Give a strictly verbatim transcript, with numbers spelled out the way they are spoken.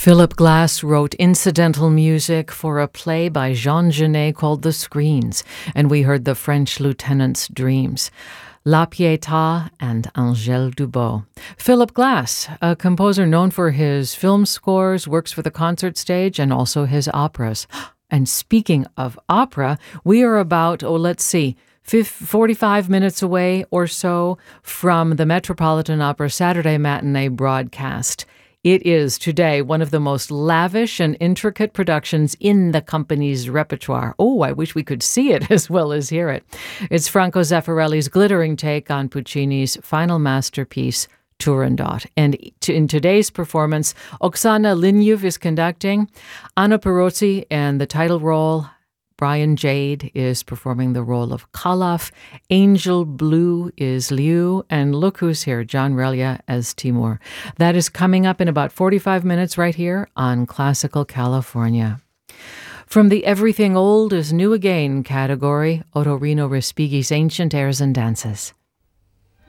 Philip Glass wrote incidental music for a play by Jean Genet called The Screens, and we heard The French Lieutenant's Dreams. La Pietà and Angèle Dubos. Philip Glass, a composer known for his film scores, works for the concert stage, and also his operas. And speaking of opera, we are about, oh, let's see, forty-five minutes away or so from the Metropolitan Opera Saturday matinee broadcast. It is today one of the most lavish and intricate productions in the company's repertoire. Oh, I wish we could see it as well as hear it. It's Franco Zeffirelli's glittering take on Puccini's final masterpiece, Turandot. And in today's performance, Oksana Linev is conducting, Anna Perozzi and the title role, Brian Jade is performing the role of Khalaf, Angel Blue is Liu, and look who's here, John Relia as Timur. That is coming up in about forty-five minutes right here on Classical California. From the Everything Old is New Again category, Otorino Respighi's Ancient Airs and Dances.